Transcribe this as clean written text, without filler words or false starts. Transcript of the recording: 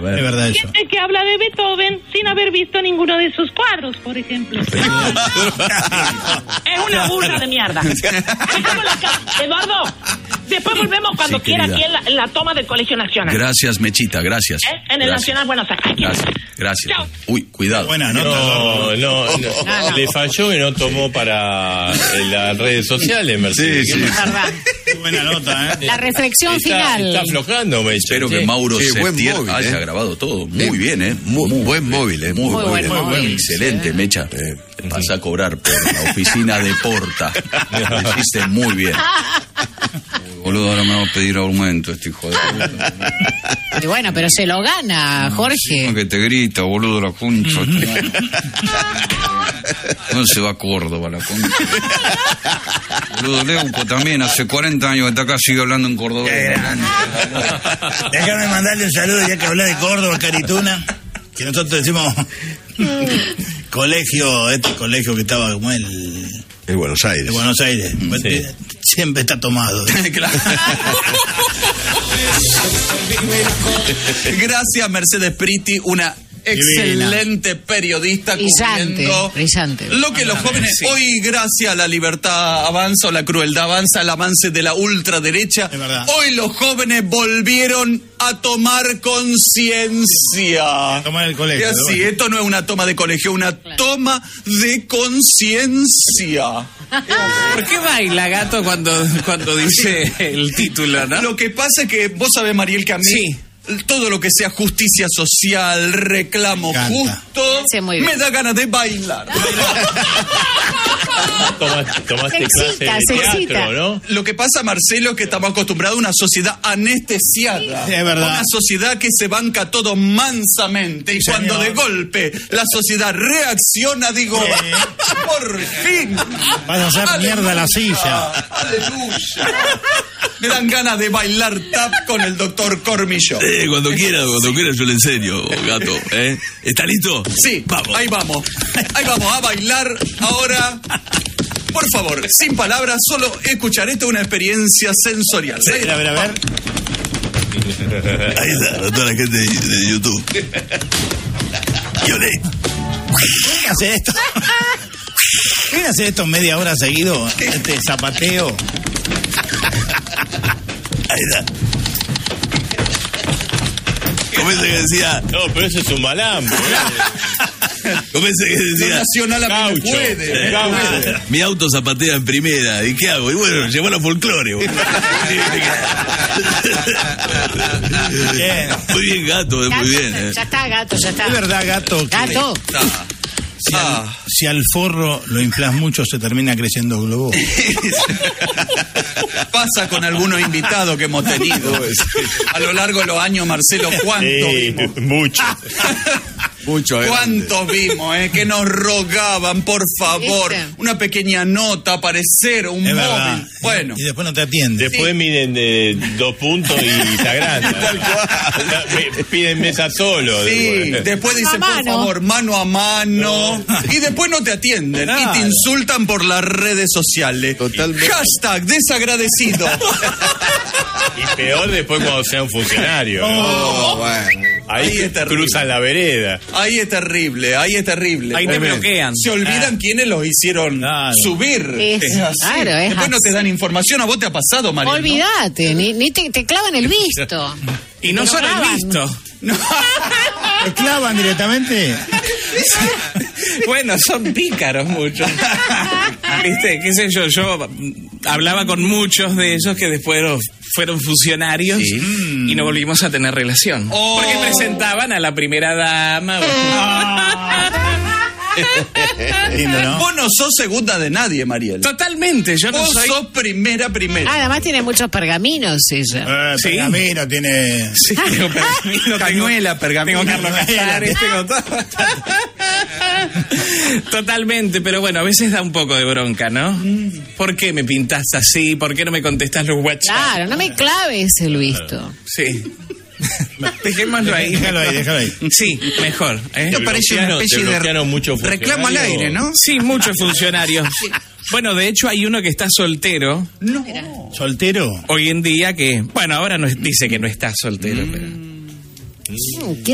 ver. Es verdad eso. Gente que habla de Beethoven sin haber visto ninguno de sus cuadros, por ejemplo. Es una burla de mierda. Eduardo, después volvemos cuando quiera aquí en la toma del Colegio Nacional. Gracias, Mechita, gracias. En el Nacional Buenos Aires. Gracias. Chao. Uy, cuidado. Buena nota. No. Le falló y no tomó para las redes sociales, Mercedes. Sí. verdad. Buena nota, ¿eh? La reflexión final. Está aflojando, me Espero que Mauro buen Septier móvil, haya grabado todo. Muy bien, ¿eh? Buen móvil, Muy buen móvil. Excelente, Mecha. Vas a cobrar por la oficina de Porta. Lo hiciste muy bien. Boludo, ahora me va a pedir aumento este hijo de puta. Y bueno, pero se lo gana, Jorge. Que te grita, boludo, la concha. No se va a Córdoba, la concha. Boludo, Leuco también, hace 40 años que está acá, sigue hablando en Córdoba. Déjame mandarle un saludo, ya que hablé de Córdoba, Carituna, que nosotros decimos colegio, colegio que estaba como el Buenos Aires. de Buenos Aires. Sí. Siempre está tomado. Claro. Gracias, Mercedes Priti, una excelente periodista cubriendo brillante. lo que los jóvenes hoy, gracias a la libertad avanza o la crueldad avanza, el avance de la ultraderecha, Es verdad. hoy los jóvenes volvieron a tomar conciencia. Tomar el colegio. Y así, bueno. esto no es una toma de colegio, una toma de conciencia. ¿Por qué baila, Gato, cuando dice el título, no? Lo que pasa es que vos sabés, Mariel, que a mí Sí. todo lo que sea justicia social, reclamo Canta. justo, Sí, muy bien. me da ganas de bailar. Tomaste Se clase excita, de se teatro, excita. ¿no? Lo que pasa, Marcelo, es que estamos acostumbrados a una sociedad anestesiada. Sí, es verdad. Una sociedad que se banca todo mansamente. Y Sí, cuando señor. de golpe la sociedad reacciona, digo, ¡por fin! Vas a hacer mierda la silla. ¡Aleluya! Me dan ganas de bailar tap con el doctor Cormillón. Cuando quiera yo le enseño, Gato. ¿Está listo? Sí, ahí vamos a bailar ahora. Por favor, sin palabras, solo escuchar esto, una experiencia sensorial. A ver, a ver. Ahí está, toda la gente de YouTube. Yole. ¿Qué hace esto? ¿Qué hace esto media hora seguido? Este zapateo. Ahí está. ¿Cómo es que decía? No, pero eso es un malambo. ¿Cómo es que Lo decía? nacional a mí me Gaucho. puede. Gaucho. Mi auto zapatea en primera. ¿Y qué hago? Y bueno, llevo a folclore. boludo. Bien. Muy bien, Gato, muy Gato, bien. ya está, Gato, ya está. Es verdad, Gato. que Gato. Si al forro lo inflas mucho, se termina creciendo globo. Pasa con algunos invitados que hemos tenido a lo largo de los años, Marcelo, ¿cuántos Sí, vimos? mucho. Mucho, ¿Cuántos vimos, que nos rogaban, por favor, ¿Viste? una pequeña nota, aparecer, un Es móvil? verdad. Bueno, Y después no te atiende. Después miden de 2 puntos y se agranda. Piden mesa solo. sí, después dicen, A por mano. favor, mano a mano, y después no te atienden, y te insultan por las redes sociales. Totalmente. Hashtag desagradecido. Y peor después cuando sean funcionarios. ¿no? Oh, bueno. Ahí Ahí es terrible. cruzan la vereda. Ahí es terrible, ahí es terrible. Ahí te bloquean. Se olvidan quiénes los hicieron Claro. subir. Es- así. claro, es Después no te así. dan información. ¿A vos te ha pasado, María? Olvídate, ni te clavan el visto. Y no Te solo clavan. el visto. ¿Te clavan directamente? Bueno, son pícaros muchos. ¿Viste? ¿Qué sé yo? Yo hablaba con muchos de ellos que después fueron funcionarios y no volvimos a tener relación. Oh. Porque presentaban a la primera dama. Lindo, ¿no? Vos no sos segunda de nadie, Mariel. Totalmente, yo no Vos soy... sos primera. Además tiene muchos pergaminos ella. Sí. Pergamino tiene... Sí, tengo pergamino, Cañuela, pergamino. tengo Carlos Casares, tengo todo. Totalmente, pero bueno, a veces da un poco de bronca, ¿no? ¿Por qué me pintas así? ¿Por qué no me contestas los WhatsApp? Claro, no me claves el visto. Sí. Dejémoslo ahí. Déjalo ahí, déjalo ahí. Sí, mejor. ¿eh? Te parece una especie te de bloquearon muchos reclamo al funcionarios. aire, ¿no? Sí, muchos funcionarios. Bueno, de hecho hay uno que está soltero ¿Soltero? hoy en día que, bueno, ahora no dice que no está soltero, pero... ¿Qué